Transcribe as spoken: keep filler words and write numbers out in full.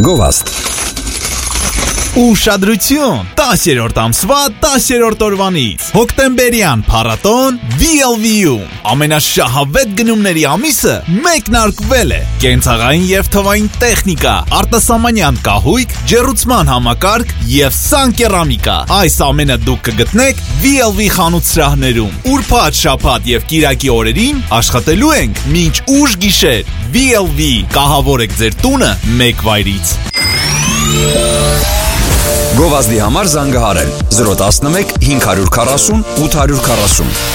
Գովազդ Ուշադրություն, տասերորդ ամսվա տասերորդ օրվանից հոկտեմբերյան փառատոն վի ել վի-ում ամենաշահավետ գնումների ամիսը մեկնարկվել է։ Կենցաղային և թվային տեխնիկա, արտասահմանյան կահույք, ջեռուցման համակարգ և սանկերամիկա։ Այս ամենը դուք կգտնեք վի ել վի խանութ սրահներում։ Ուրբաթ, շաբաթ և կիրակի օրերին աշխատելու ենք մինչ ուշ գիշեր։ վի ել վի, կահավորեք ձեր տունը մեկ վայրից։ Գովազդի համար զանգահարել զրո տասնմեկ հինգ քառ ութ ութ քառ